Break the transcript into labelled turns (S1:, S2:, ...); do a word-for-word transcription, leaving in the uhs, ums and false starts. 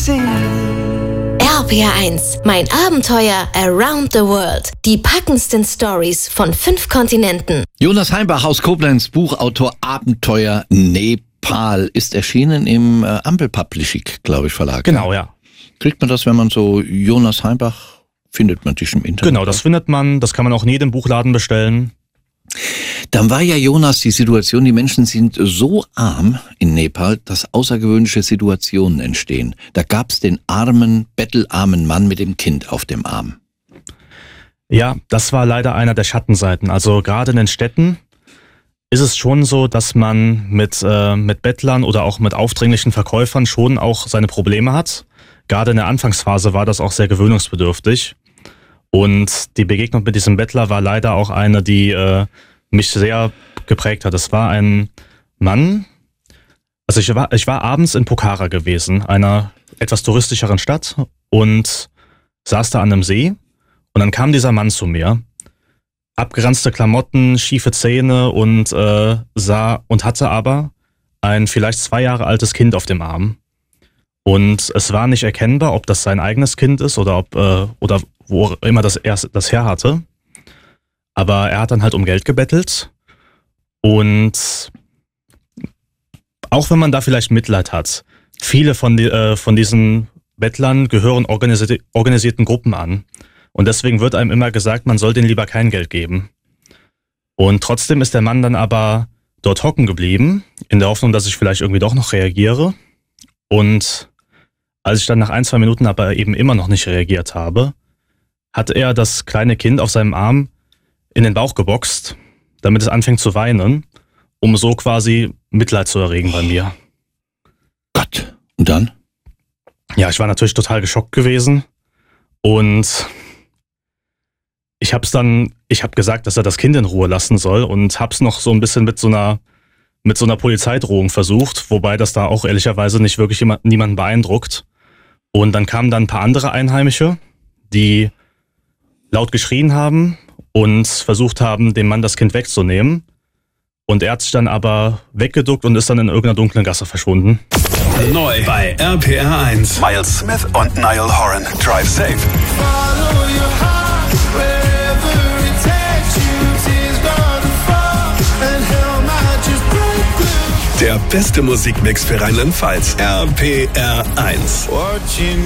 S1: see.
S2: R P R eins, mein Abenteuer around the world. Die packendsten Stories von fünf Kontinenten.
S3: Jonas Heimbach aus Koblenz, Buchautor, Abenteuer Nepal, ist erschienen im äh, Ampel Publishing, glaube ich, Verlag.
S4: Genau, ja.
S3: Kriegt man das, wenn man so Jonas Heimbach, findet man dich im Internet?
S4: Genau, das findet man, das kann man auch in jedem Buchladen bestellen.
S3: Dann war ja, Jonas, die Situation, die Menschen sind so arm in Nepal, dass außergewöhnliche Situationen entstehen. Da gab's den armen, bettelarmen Mann mit dem Kind auf dem Arm.
S4: Ja, das war leider einer der Schattenseiten. Also gerade in den Städten ist es schon so, dass man mit, äh, mit Bettlern oder auch mit aufdringlichen Verkäufern schon auch seine Probleme hat. Gerade in der Anfangsphase war das auch sehr gewöhnungsbedürftig. Und die Begegnung mit diesem Bettler war leider auch eine, die äh, mich sehr geprägt hat. Es war ein Mann, also ich war, ich war abends in Pokhara gewesen, einer etwas touristischeren Stadt, und saß da an einem See. Und dann kam dieser Mann zu mir, abgeranzte Klamotten, schiefe Zähne und äh, sah und hatte aber ein vielleicht zwei Jahre altes Kind auf dem Arm. Und es war nicht erkennbar, ob das sein eigenes Kind ist oder ob äh, oder wo immer das er das her hatte. Aber er hat dann halt um Geld gebettelt. Und auch wenn man da vielleicht Mitleid hat, viele von, die, äh, von diesen Bettlern gehören organisi- organisierten Gruppen an. Und deswegen wird einem immer gesagt, man soll denen lieber kein Geld geben. Und trotzdem ist der Mann dann aber dort hocken geblieben, in der Hoffnung, dass ich vielleicht irgendwie doch noch reagiere. Und als ich dann nach ein, zwei Minuten aber eben immer noch nicht reagiert habe, hat er das kleine Kind auf seinem Arm in den Bauch geboxt, damit es anfängt zu weinen, um so quasi Mitleid zu erregen bei mir.
S3: Gott, und dann?
S4: Ja, ich war natürlich total geschockt gewesen und ich hab's dann, ich hab gesagt, dass er das Kind in Ruhe lassen soll und hab's noch so ein bisschen mit so einer mit so einer Polizeidrohung versucht, wobei das da auch ehrlicherweise nicht wirklich jemand, niemanden beeindruckt. Und dann kamen dann ein paar andere Einheimische, die laut geschrien haben und versucht haben, dem Mann das Kind wegzunehmen. Und er hat sich dann aber weggeduckt und ist dann in irgendeiner dunklen Gasse verschwunden.
S5: Neu bei R P R eins. Miles Smith und Niall Horan. Drive safe. Der beste Musikmix für Rheinland-Pfalz. R P R eins.